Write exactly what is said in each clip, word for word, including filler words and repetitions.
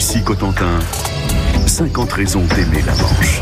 Ici Cotentin, cinquante raisons d'aimer la Manche.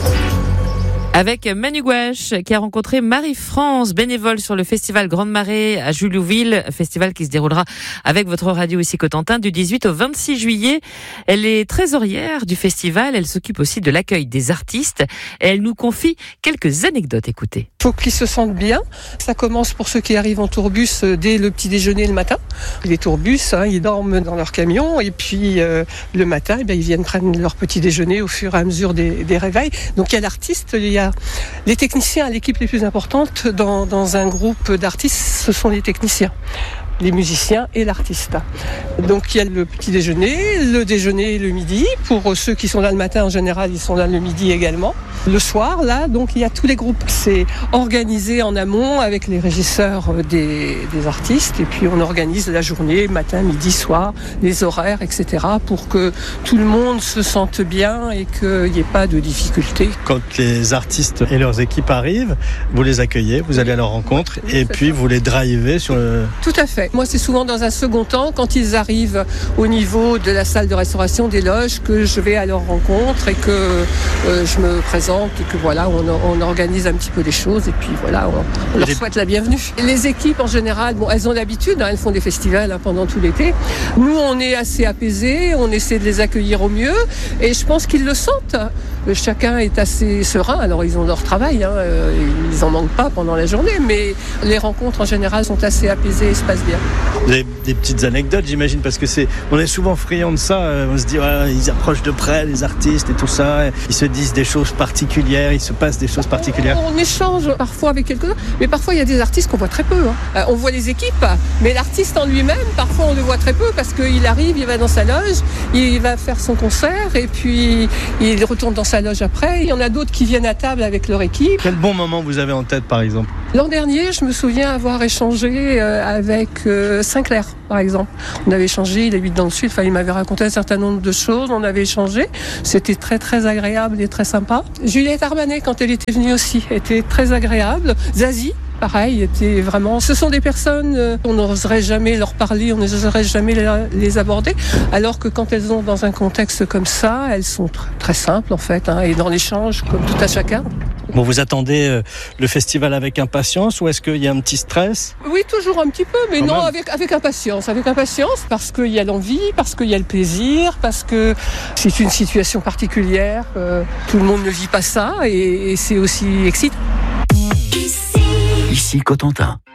Avec Manu Gouache, qui a rencontré Marie-France, bénévole sur le festival Grande Marée à Juliouville, festival qui se déroulera avec votre radio ici Cotentin du dix-huit au vingt-six juillet. Elle est trésorière du festival, elle s'occupe aussi de l'accueil des artistes et elle nous confie quelques anecdotes. Écoutez. Il faut qu'ils se sentent bien. Ça commence pour ceux qui arrivent en tourbus dès le petit déjeuner le matin. Les tourbus, hein, ils dorment dans leur camion et puis euh, le matin, eh bien, ils viennent prendre leur petit déjeuner au fur et à mesure des, des réveils. Donc il y a l'artiste, il y a les techniciens. L'équipe les plus importante dans, dans un groupe d'artistes, ce sont les techniciens, les musiciens et l'artiste. Donc il y a le petit déjeuner, le déjeuner le midi. Pour ceux qui sont là le matin, en général, ils sont là le midi également. Le soir, là, donc il y a tous les groupes. C'est organisé en amont avec les régisseurs des, des artistes. Et puis on organise la journée, matin, midi, soir, les horaires, et cetera pour que tout le monde se sente bien et qu'il n'y ait pas de difficultés. Quand les artistes et leurs équipes arrivent, vous les accueillez, vous allez à leur rencontre et puis vous les drivez sur le... Tout à fait. Moi, c'est souvent dans un second temps, quand ils arrivent au niveau de la salle de restauration des loges, que je vais à leur rencontre et que euh, je me présente et que voilà, on, on organise un petit peu les choses et puis voilà, on, on leur souhaite la bienvenue. Et les équipes, en général, bon, elles ont l'habitude, hein, elles font des festivals hein, pendant tout l'été. Nous, on est assez apaisés, on essaie de les accueillir au mieux et je pense qu'ils le sentent. Chacun est assez serein. Alors, ils ont leur travail, hein, ils n'en manquent pas pendant la journée, mais les rencontres, en général, sont assez apaisées et se passent bien. Vous avez des petites anecdotes, j'imagine, parce que c'est, on est souvent friands de ça. On se dit, ouais, ils approchent de près, les artistes et tout ça. Ils se disent des choses particulières, il se passe des choses particulières. On, on échange parfois avec quelques-uns, mais parfois il y a des artistes qu'on voit très peu. Hein. Euh, on voit les équipes, mais l'artiste en lui-même, parfois on le voit très peu parce qu'il arrive, il va dans sa loge, il va faire son concert et puis il retourne dans sa loge après. Il y en a d'autres qui viennent à table avec leur équipe. Quel bon moment vous avez en tête, par exemple ? L'an dernier, je me souviens avoir échangé euh, avec euh, Sinclair, par exemple. On avait échangé, il habite dans le sud, enfin, il m'avait raconté un certain nombre de choses, on avait échangé. C'était très, très agréable et très sympa. Juliette Armanet, quand elle était venue aussi, était très agréable. Zazie, pareil, était vraiment... Ce sont des personnes, euh, on n'oserait jamais leur parler, on n'oserait jamais les, les aborder, alors que quand elles sont dans un contexte comme ça, elles sont tr- très simples, en fait, hein, et dans l'échange, comme tout à chacun. Bon, vous attendez euh, le festival avec impatience ou est-ce qu'il y a un petit stress ? Oui, toujours un petit peu, mais Quand non, même. avec, avec impatience. Avec impatience, parce qu'il y a l'envie, parce qu'il y a le plaisir, parce que c'est une situation particulière. Euh, tout le monde ne vit pas ça et, et c'est aussi excitant. Ici Cotentin.